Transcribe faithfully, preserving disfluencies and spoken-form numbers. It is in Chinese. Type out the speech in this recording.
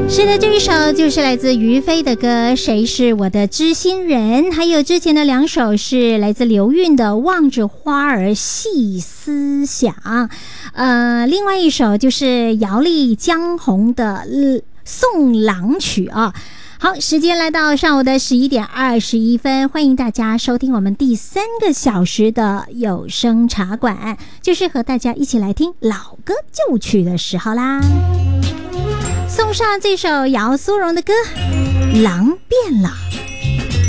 是的，这一首就是来自于飞的歌《谁是我的知心人》，还有之前的两首是来自刘韵的《望着花儿细思想》，呃，另外一首就是姚丽江红的《送郎曲》啊。好，时间来到上午的十一点二十一分，欢迎大家收听我们第三个小时的有声茶馆，就是和大家一起来听老歌旧曲的时候啦。送上这首姚苏蓉的歌《狼变了》。